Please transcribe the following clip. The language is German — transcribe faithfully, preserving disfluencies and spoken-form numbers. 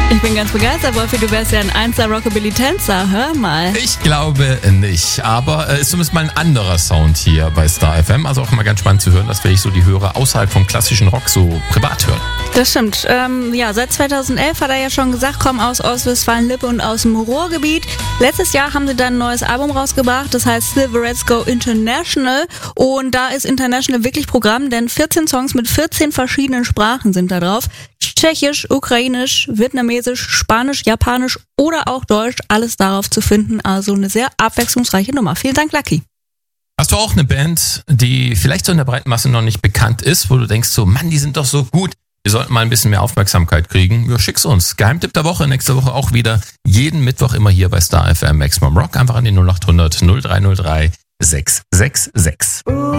Ich bin ganz begeistert, Wolfi, du wärst ja ein Einser-Rockabilly-Tänzer, hör mal. Ich glaube nicht, aber es ist zumindest mal ein anderer Sound hier bei Star F M. Also auch mal ganz spannend zu hören, dass ich so die Hörer außerhalb vom klassischen Rock so privat hören. Das stimmt. Ähm, ja, seit zweitausendelf hat er ja schon gesagt, komm aus Ostwestfalen-Lippe und aus dem Ruhrgebiet. Letztes Jahr haben sie dann ein neues Album rausgebracht, das heißt Silverettes Go International. Und da ist International wirklich Programm, denn vierzehn Songs mit vierzehn verschiedenen Sprachen sind da drauf. Tschechisch, Ukrainisch, Vietnamesisch, Spanisch, Japanisch oder auch Deutsch, alles darauf zu finden. Also eine sehr abwechslungsreiche Nummer. Vielen Dank, Lucky. Hast du auch eine Band, die vielleicht so in der breiten Masse noch nicht bekannt ist, wo du denkst so, Mann, die sind doch so gut, wir sollten mal ein bisschen mehr Aufmerksamkeit kriegen? Ja, schick's uns. Geheimtipp der Woche, nächste Woche auch wieder. Jeden Mittwoch immer hier bei Star F M Maximum Rock. Einfach an die null acht hundert null drei null drei sechs sechs sechs.